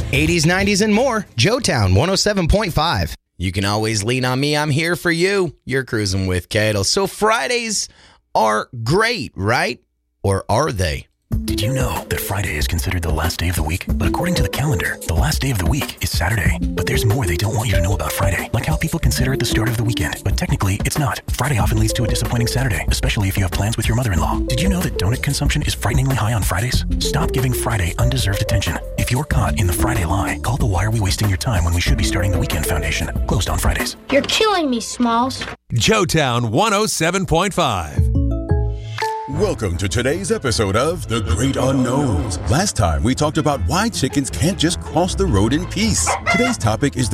80s, 90s, and more. Joetown 107.5. You can always lean on me. I'm here for you. You're cruising with Cadle. So Fridays are great, right? Or are they? Did you know that Friday is considered the last day of the week? But according to the calendar, the last day of the week is Saturday. But there's more they don't want you to know about Friday, like how people consider it the start of the weekend. But technically, it's not. Friday often leads to a disappointing Saturday, especially if you have plans with your mother-in-law. Did you know that donut consumption is frighteningly high on Fridays? Stop giving Friday undeserved attention. If you're caught in the Friday lie, call the Why Are We Wasting Your Time when we should be starting the Weekend Foundation. Closed on Fridays. You're killing me, Smalls. Joetown 107.5. Welcome to today's episode of The Great Unknowns. Last time we talked about why chickens can't just cross the road in peace. Today's topic is